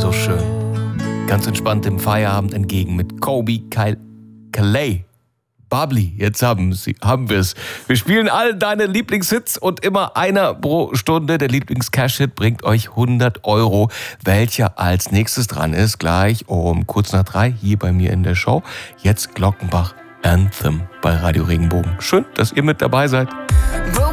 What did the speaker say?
so schön. Ganz entspannt im Feierabend entgegen mit Kobe Calais. Bubbly, jetzt haben wir es. Wir spielen all deine Lieblingshits und immer einer pro Stunde. Der Lieblings-Cash-Hit bringt euch 100 €. Welcher als nächstes dran ist, gleich um kurz nach 3 hier bei mir in der Show. Jetzt Glockenbach Anthem bei Radio Regenbogen. Schön, dass ihr mit dabei seid.